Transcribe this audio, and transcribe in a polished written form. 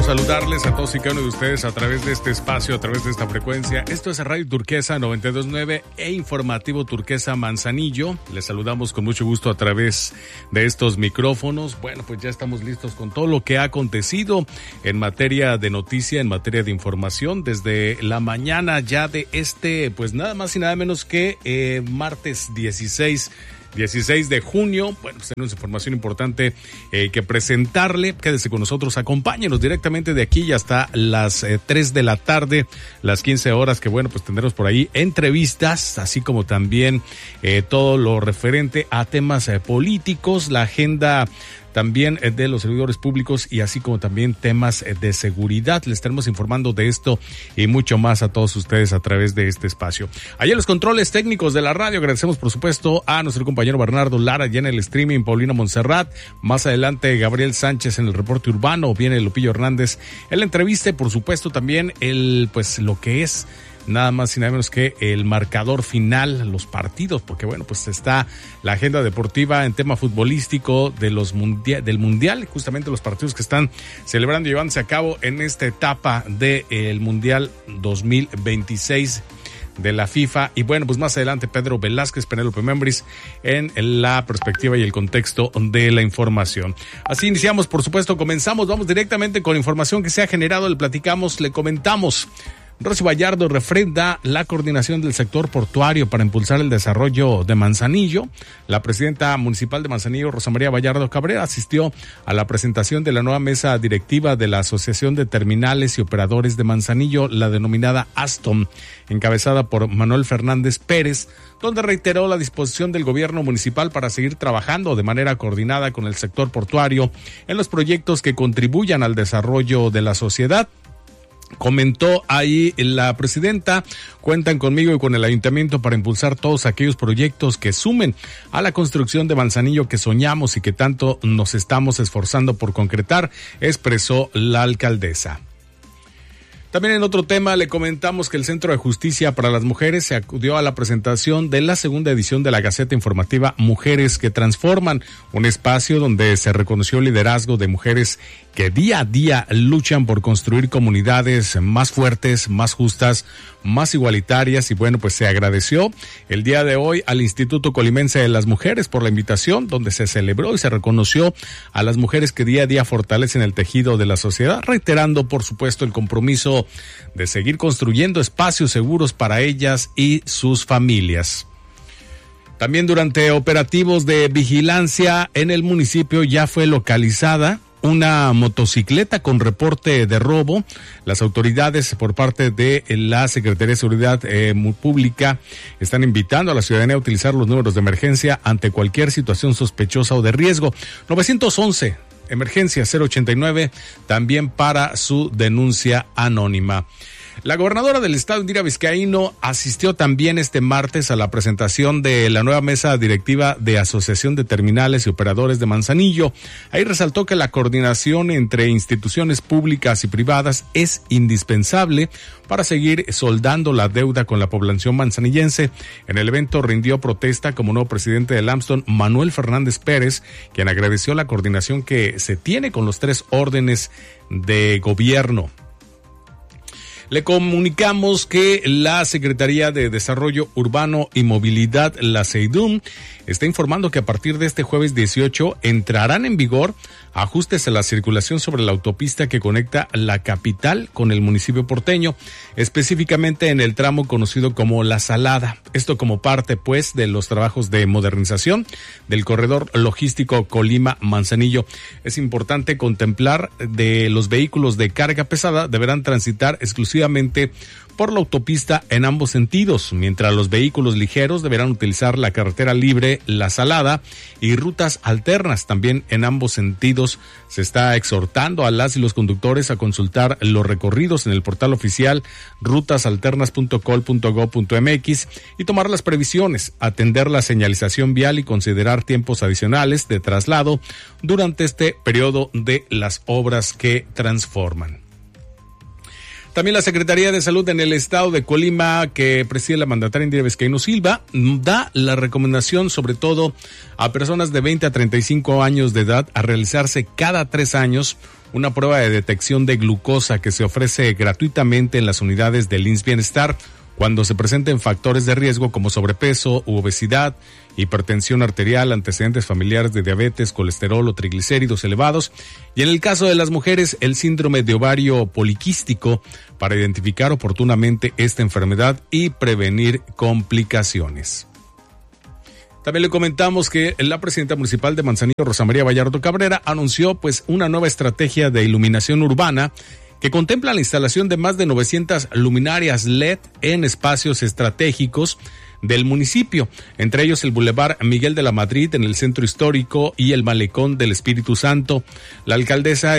saludarles a todos y cada uno de ustedes a través de este espacio, a través de esta frecuencia. Esto es Radio Turquesa 92.9 e Informativo Turquesa Manzanillo. Les saludamos con mucho gusto a través de estos micrófonos. Bueno, pues ya estamos listos con todo lo que ha acontecido en materia de noticia, en materia de información, desde la mañana ya de pues nada más y nada menos que martes 16 de junio. Bueno, pues tenemos información importante que presentarle. Quédese con nosotros, acompáñenos directamente de aquí y hasta las 3 de la tarde, las 15 horas, que bueno, pues tendremos por ahí entrevistas, así como también todo lo referente a temas políticos, la agenda también de los servidores públicos y así como también temas de seguridad. Les estaremos informando de esto y mucho más a todos ustedes a través de este espacio. Allá en los controles técnicos de la radio, agradecemos por supuesto a nuestro compañero Bernardo Lara, ya en el streaming Paulina Montserrat, más adelante Gabriel Sánchez en el reporte urbano, viene Lupillo Hernández en la entrevista y por supuesto también lo que es nada más y nada menos que el marcador final, los partidos, porque bueno, pues está la agenda deportiva en tema futbolístico del Mundial, justamente los partidos que están celebrando y llevándose a cabo en esta etapa del Mundial 2026 de la FIFA. Y bueno, pues más adelante Pedro Velázquez, Penélope Membris en la perspectiva y el contexto de la información. Así iniciamos, por supuesto, comenzamos, vamos directamente con información que se ha generado, le platicamos, le comentamos. Rosy Vallardo refrenda la coordinación del sector portuario para impulsar el desarrollo de Manzanillo. La presidenta municipal de Manzanillo, Rosa María Vallardo Cabrera, asistió a la presentación de la nueva mesa directiva de la Asociación de Terminales y Operadores de Manzanillo, la denominada ASTOM, encabezada por Manuel Fernández Pérez, donde reiteró la disposición del gobierno municipal para seguir trabajando de manera coordinada con el sector portuario en los proyectos que contribuyan al desarrollo de la sociedad. Comentó ahí la presidenta, cuentan conmigo y con el ayuntamiento para impulsar todos aquellos proyectos que sumen a la construcción de Manzanillo que soñamos y que tanto nos estamos esforzando por concretar, expresó la alcaldesa. También en otro tema le comentamos que el Centro de Justicia para las Mujeres se acudió a la presentación de la segunda edición de la Gaceta Informativa Mujeres que Transforman, un espacio donde se reconoció el liderazgo de mujeres que día a día luchan por construir comunidades más fuertes, más justas, más igualitarias y bueno, pues se agradeció el día de hoy al Instituto Colimense de las Mujeres por la invitación donde se celebró y se reconoció a las mujeres que día a día fortalecen el tejido de la sociedad, reiterando por supuesto el compromiso de seguir construyendo espacios seguros para ellas y sus familias. También durante operativos de vigilancia en el municipio ya fue localizada una motocicleta con reporte de robo. Las autoridades por parte de la Secretaría de Seguridad Pública están invitando a la ciudadanía a utilizar los números de emergencia ante cualquier situación sospechosa o de riesgo. 911, emergencia 089, también para su denuncia anónima. La gobernadora del estado, Indira Vizcaíno, asistió también este martes a la presentación de la nueva mesa directiva de Asociación de Terminales y Operadores de Manzanillo. Ahí resaltó que la coordinación entre instituciones públicas y privadas es indispensable para seguir soldando la deuda con la población manzanillense. En el evento rindió protesta como nuevo presidente del AMSTON, Manuel Fernández Pérez, quien agradeció la coordinación que se tiene con los 3 órdenes de gobierno. Le comunicamos que la Secretaría de Desarrollo Urbano y Movilidad, la SEIDUM, está informando que a partir de este jueves 18 entrarán en vigor ajustes a la circulación sobre la autopista que conecta la capital con el municipio porteño, específicamente en el tramo conocido como La Salada. Esto como parte, pues, de los trabajos de modernización del corredor logístico Colima-Manzanillo. Es importante contemplar de los vehículos de carga pesada deberán transitar exclusivamente por la autopista en ambos sentidos, mientras los vehículos ligeros deberán utilizar la carretera libre La Salada y rutas alternas también en ambos sentidos. Se está exhortando a las y los conductores a consultar los recorridos en el portal oficial rutasalternas.col.go.mx y tomar las previsiones, atender la señalización vial y considerar tiempos adicionales de traslado durante este periodo de las obras que transforman. También la Secretaría de Salud en el estado de Colima, que preside la mandataria Indira Vizcaíno Silva, da la recomendación sobre todo a personas de 20 a 35 años de edad a realizarse cada 3 años una prueba de detección de glucosa que se ofrece gratuitamente en las unidades del IMSS Bienestar cuando se presenten factores de riesgo como sobrepeso u obesidad, hipertensión arterial, antecedentes familiares de diabetes, colesterol o triglicéridos elevados, y en el caso de las mujeres, el síndrome de ovario poliquístico, para identificar oportunamente esta enfermedad y prevenir complicaciones. También le comentamos que la presidenta municipal de Manzanillo, Rosa María Vallardo Cabrera, anunció una nueva estrategia de iluminación urbana que contempla la instalación de más de 900 luminarias LED en espacios estratégicos del municipio, entre ellos el Boulevard Miguel de la Madrid en el centro histórico y el Malecón del Espíritu Santo. La alcaldesa